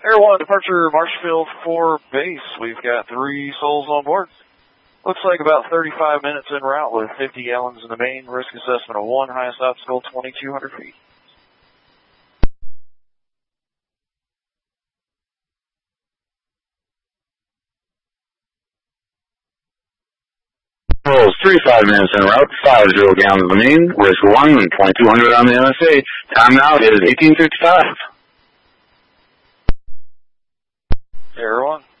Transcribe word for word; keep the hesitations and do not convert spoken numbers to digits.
Air one, departure Marshfield for base. We've got three souls on board. Looks like about thirty-five minutes en route with fifty gallons in the main. Risk assessment of one, highest obstacle twenty-two hundred feet. Rolls thirty-five minutes en route, five zero gallons in the main. Risk one, twenty-two hundred on the M S A. Time now is eighteen fifty-five. Air one.